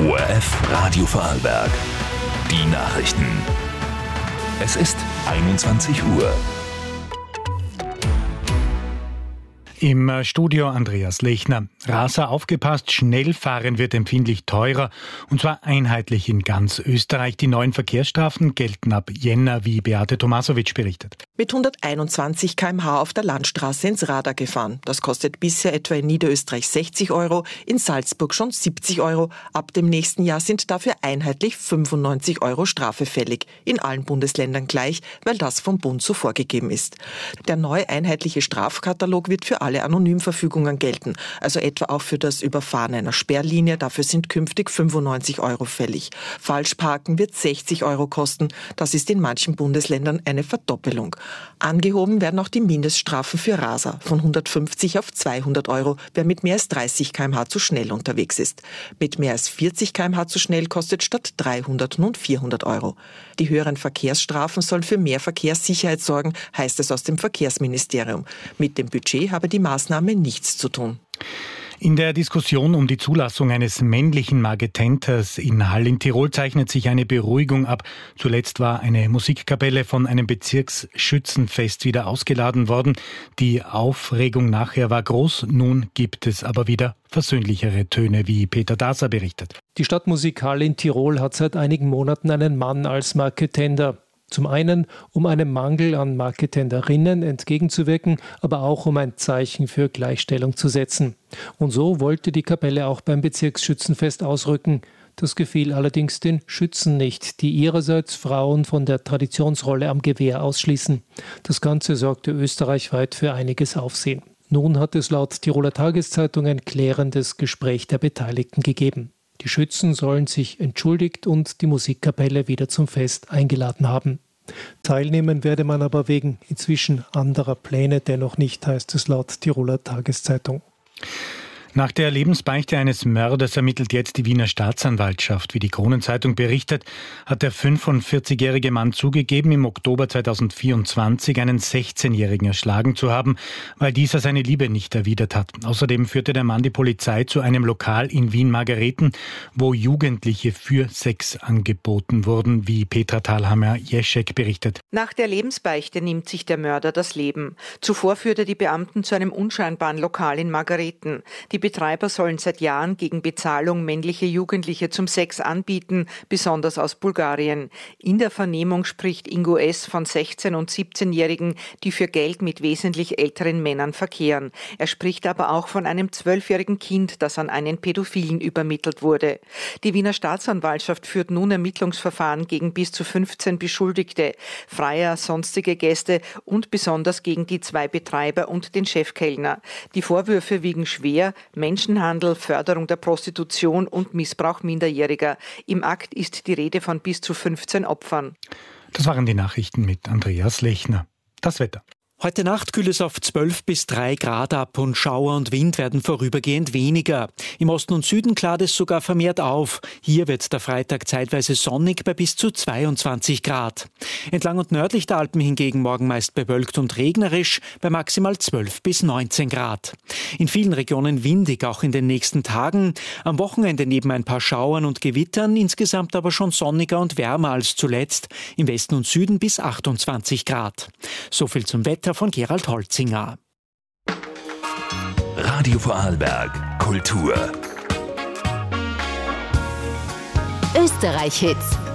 ORF Radio Vorarlberg. Die Nachrichten. Es ist 21 Uhr. Im Studio Andreas Lechner. Raser, aufgepasst, Schnellfahren wird empfindlich teurer, und zwar einheitlich in ganz Österreich. Die neuen Verkehrsstrafen gelten ab Jänner, wie Beate Tomasowitsch berichtet. Mit 121 km/h auf der Landstraße ins Radar gefahren. Das kostet bisher etwa in Niederösterreich 60 €, in Salzburg schon 70 €. Ab dem nächsten Jahr sind dafür einheitlich 95 € Strafe fällig. In allen Bundesländern gleich, weil das vom Bund so vorgegeben ist. Der neue einheitliche Strafkatalog wird für alle Anonymverfügungen gelten, also etwa auch für das Überfahren einer Sperrlinie. Dafür sind künftig 95 € fällig. Falschparken wird 60 € kosten. Das ist in manchen Bundesländern eine Verdoppelung. Angehoben werden auch die Mindeststrafen für Raser von 150 auf 200 €, wer mit mehr als 30 km/h zu schnell unterwegs ist. Mit mehr als 40 km/h zu schnell kostet statt 300 nun 400 €. Die höheren Verkehrsstrafen sollen für mehr Verkehrssicherheit sorgen, heißt es aus dem Verkehrsministerium. Mit dem Budget habe die Maßnahme nichts zu tun. In der Diskussion um die Zulassung eines männlichen Marketenters in Hall in Tirol zeichnet sich eine Beruhigung ab. Zuletzt war eine Musikkapelle von einem Bezirksschützenfest wieder ausgeladen worden. Die Aufregung nachher war groß. Nun gibt es aber wieder versöhnlichere Töne, wie Peter Daser berichtet. Die Stadtmusik Hall in Tirol hat seit einigen Monaten einen Mann als Marketender. Zum einen, um einem Mangel an Marketenderinnen entgegenzuwirken, aber auch um ein Zeichen für Gleichstellung zu setzen. Und so wollte die Kapelle auch beim Bezirksschützenfest ausrücken. Das gefiel allerdings den Schützen nicht, die ihrerseits Frauen von der Traditionsrolle am Gewehr ausschließen. Das Ganze sorgte österreichweit für einiges Aufsehen. Nun hat es laut Tiroler Tageszeitung ein klärendes Gespräch der Beteiligten gegeben. Die Schützen sollen sich entschuldigt und die Musikkapelle wieder zum Fest eingeladen haben. Teilnehmen werde man aber wegen inzwischen anderer Pläne dennoch nicht, heißt es laut Tiroler Tageszeitung. Nach der Lebensbeichte eines Mörders ermittelt jetzt die Wiener Staatsanwaltschaft. Wie die Kronenzeitung berichtet, hat der 45-jährige Mann zugegeben, im Oktober 2024 einen 16-Jährigen erschlagen zu haben, weil dieser seine Liebe nicht erwidert hat. Außerdem führte der Mann die Polizei zu einem Lokal in Wien-Margareten, wo Jugendliche für Sex angeboten wurden, wie Petra Thalhammer-Jeschek berichtet. Nach der Lebensbeichte nimmt sich der Mörder das Leben. Zuvor führte die Beamten zu einem unscheinbaren Lokal in Margareten. Die Betreiber sollen seit Jahren gegen Bezahlung männliche Jugendliche zum Sex anbieten, besonders aus Bulgarien. In der Vernehmung spricht Ingo S. von 16- und 17-Jährigen, die für Geld mit wesentlich älteren Männern verkehren. Er spricht aber auch von einem 12-jährigen Kind, das an einen Pädophilen übermittelt wurde. Die Wiener Staatsanwaltschaft führt nun Ermittlungsverfahren gegen bis zu 15 Beschuldigte, Freier, sonstige Gäste und besonders gegen die 2 Betreiber und den Chefkellner. Die Vorwürfe wiegen schwer: Menschenhandel, Förderung der Prostitution und Missbrauch Minderjähriger. Im Akt ist die Rede von bis zu 15 Opfern. Das waren die Nachrichten mit Andreas Lechner. Das Wetter. Heute Nacht kühlt es auf 12 bis 3 Grad ab und Schauer und Wind werden vorübergehend weniger. Im Osten und Süden klart es sogar vermehrt auf. Hier wird der Freitag zeitweise sonnig bei bis zu 22 Grad. Entlang und nördlich der Alpen hingegen morgen meist bewölkt und regnerisch bei maximal 12 bis 19 Grad. In vielen Regionen windig, auch in den nächsten Tagen. Am Wochenende neben ein paar Schauern und Gewittern insgesamt aber schon sonniger und wärmer als zuletzt. Im Westen und Süden bis 28 Grad. So viel zum Wetter von Gerald Holzinger. Radio Vorarlberg Kultur. Österreich-Hits.